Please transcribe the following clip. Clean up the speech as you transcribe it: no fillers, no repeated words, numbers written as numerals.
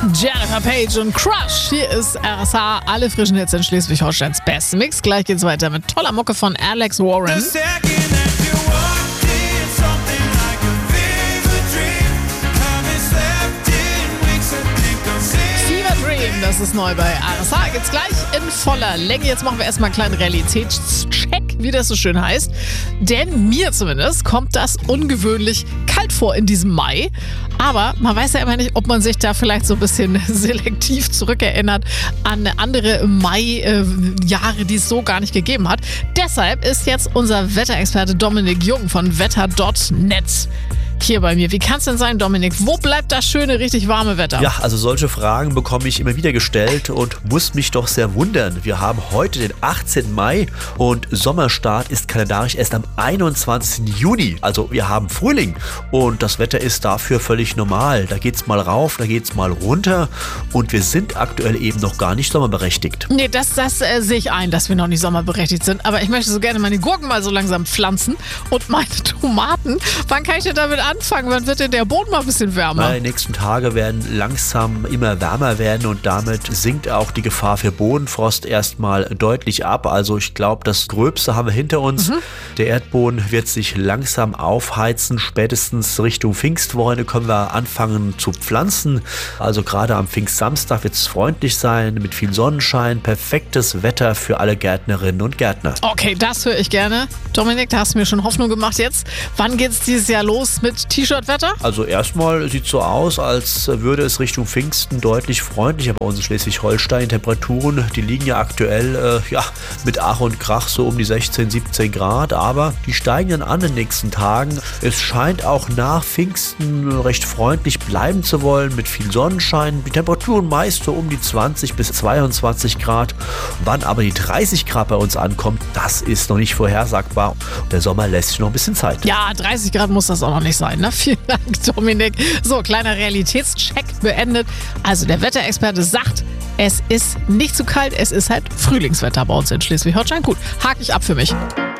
Jennifer Page und Crush. Hier ist RSH, alle frischen Hits in Schleswig-Holsteins Best Mix. Gleich geht's weiter mit toller Mucke von Alex Warren. Fever Dream, das ist neu bei RSH. Geht's gleich in voller Länge. Jetzt machen wir erstmal einen kleinen Realitätscheck, wie das so schön heißt. Denn mir zumindest kommt das ungewöhnlich kalt vor in diesem Mai. Aber man weiß ja immer nicht, ob man sich da vielleicht so ein bisschen selektiv zurückerinnert an andere Mai-Jahre, die es so gar nicht gegeben hat. Deshalb ist jetzt unser Wetterexperte Dominik Jung von wetter.net hier bei mir. Wie kann es denn sein, Dominik? Wo bleibt das schöne, richtig warme Wetter? Ja, also solche Fragen bekomme ich immer wieder gestellt und muss mich doch sehr wundern. Wir haben heute den 18. Mai und Sommerstart ist kalendarisch erst am 21. Juni. Also wir haben Frühling und das Wetter ist dafür völlig normal. Da geht's mal rauf, da geht's mal runter und wir sind aktuell eben noch gar nicht sommerberechtigt. Nee, das sehe ich ein, dass wir noch nicht sommerberechtigt sind. Aber ich möchte so gerne meine Gurken mal so langsam pflanzen und meine Tomaten. Wann kann ich denn damit anfangen? Wann wird denn der Boden mal ein bisschen wärmer? Die nächsten Tage werden langsam immer wärmer werden und damit sinkt auch die Gefahr für Bodenfrost erstmal deutlich ab. Also ich glaube, das Gröbste haben wir hinter uns. Der Erdboden wird sich langsam aufheizen. Spätestens Richtung Pfingstwochenende können wir anfangen zu pflanzen. Also gerade am Pfingstsamstag wird es freundlich sein, mit viel Sonnenschein. Perfektes Wetter für alle Gärtnerinnen und Gärtner. Okay, das höre ich gerne. Dominik, da hast du mir schon Hoffnung gemacht jetzt. Wann geht es dieses Jahr los mit T-Shirt-Wetter? Also erstmal sieht es so aus, als würde es Richtung Pfingsten deutlich freundlicher bei uns in Schleswig-Holstein. Temperaturen, die liegen ja aktuell mit Ach und Krach so um die 16, 17 Grad, aber die steigen dann an den nächsten Tagen. Es scheint auch nach Pfingsten recht freundlich bleiben zu wollen, mit viel Sonnenschein. Die Temperaturen meist so um die 20 bis 22 Grad. Wann aber die 30 Grad bei uns ankommt, das ist noch nicht vorhersagbar. Der Sommer lässt sich noch ein bisschen Zeit. Ja, 30 Grad muss das auch noch nicht sein. Ne? Vielen Dank, Dominik. So, kleiner Realitätscheck beendet. Also der Wetterexperte sagt, es ist nicht zu kalt, es ist halt Frühlingswetter bei uns in Schleswig-Holstein. Gut, hake ich ab für mich.